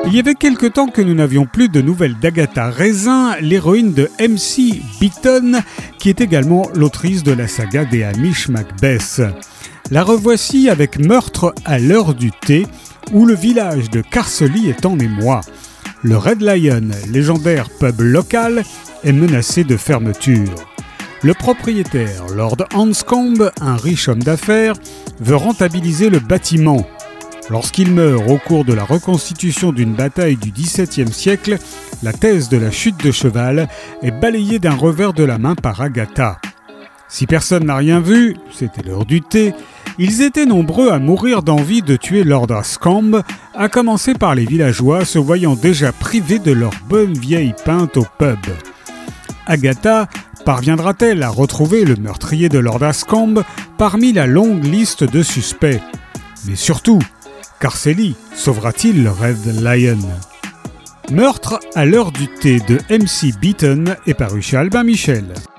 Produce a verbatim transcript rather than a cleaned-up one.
Il y avait quelque temps que nous n'avions plus de nouvelles d'Agatha Raisin, l'héroïne de M C Beaton, qui est également l'autrice de la saga des Hamish Macbeth. La revoici avec Meurtre à l'heure du thé, où le village de Carsely est en émoi. Le Red Lion, légendaire pub local, est menacé de fermeture. Le propriétaire, Lord Anscombe, un riche homme d'affaires, veut rentabiliser le bâtiment. Lorsqu'il meurt au cours de la reconstitution d'une bataille du dix-septième siècle, la thèse de la chute de cheval est balayée d'un revers de la main par Agatha. Si personne n'a rien vu, c'était l'heure du thé, ils étaient nombreux à mourir d'envie de tuer Lord Anscombe, à commencer par les villageois se voyant déjà privés de leur bonne vieille pinte au pub. Agatha parviendra-t-elle à retrouver le meurtrier de Lord Anscombe parmi la longue liste de suspects ? Mais surtout, Carsely sauvera-t-il le Red Lion ? Meurtre à l'heure du thé de M C Beaton est paru chez Albin Michel.